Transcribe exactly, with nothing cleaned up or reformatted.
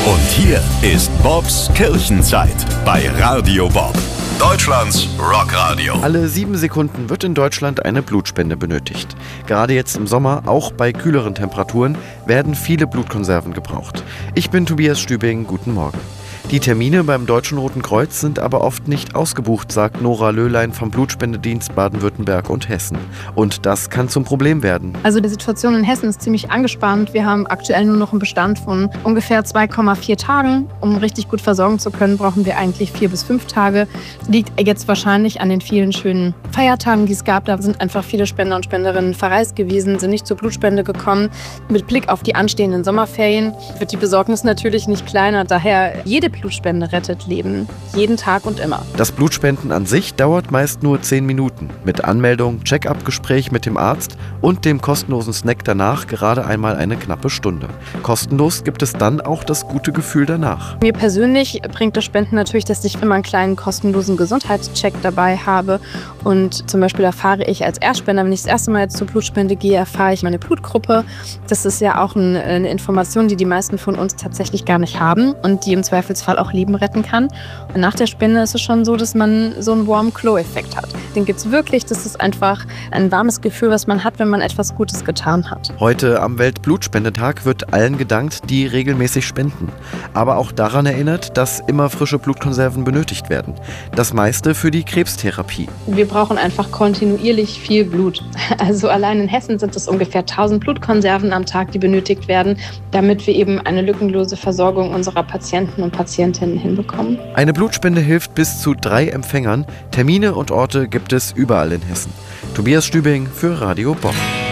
Und hier ist Bobs Kirchenzeit bei Radio Bob, Deutschlands Rockradio. Alle sieben Sekunden wird in Deutschland eine Blutspende benötigt. Gerade jetzt im Sommer, auch bei kühleren Temperaturen, werden viele Blutkonserven gebraucht. Ich bin Tobias Stübing, guten Morgen. Die Termine beim Deutschen Roten Kreuz sind aber oft nicht ausgebucht, sagt Nora Löhlein vom Blutspendedienst Baden-Württemberg und Hessen. Und das kann zum Problem werden. Also die Situation in Hessen ist ziemlich angespannt. Wir haben aktuell nur noch einen Bestand von ungefähr zwei Komma vier Tagen. Um richtig gut versorgen zu können, brauchen wir eigentlich vier bis fünf Tage. Liegt jetzt wahrscheinlich an den vielen schönen Feiertagen, die es gab. Da sind einfach viele Spender und Spenderinnen verreist gewesen, sind nicht zur Blutspende gekommen. Mit Blick auf die anstehenden Sommerferien wird die Besorgnis natürlich nicht kleiner. Daher jede Blutspende rettet Leben, jeden Tag und immer. Das Blutspenden an sich dauert meist nur zehn Minuten. Mit Anmeldung, Check-up-Gespräch mit dem Arzt und dem kostenlosen Snack danach gerade einmal eine knappe Stunde. Kostenlos gibt es dann auch das gute Gefühl danach. Mir persönlich bringt das Spenden natürlich, dass ich immer einen kleinen kostenlosen Gesundheitscheck dabei habe. Und zum Beispiel erfahre ich als Erstspender, wenn ich das erste Mal jetzt zur Blutspende gehe, erfahre ich meine Blutgruppe. Das ist ja auch eine Information, die die meisten von uns tatsächlich gar nicht haben und die im Zweifelsfall auch Leben retten kann. Und nach der Spende ist es schon so, dass man so einen Warm-Glow-Effekt hat. Den gibt es wirklich. Das ist einfach ein warmes Gefühl, was man hat, wenn man etwas Gutes getan hat. Heute am Weltblutspendetag wird allen gedankt, die regelmäßig spenden. Aber auch daran erinnert, dass immer frische Blutkonserven benötigt werden. Das meiste für die Krebstherapie. Wir brauchen einfach kontinuierlich viel Blut. Also allein in Hessen sind es ungefähr tausend Blutkonserven am Tag, die benötigt werden, damit wir eben eine lückenlose Versorgung unserer Patienten und Patientinnen hinbekommen. Eine Blutspende hilft bis zu drei Empfängern. Termine und Orte gibt es überall in Hessen. Tobias Stübing für Radio Bob.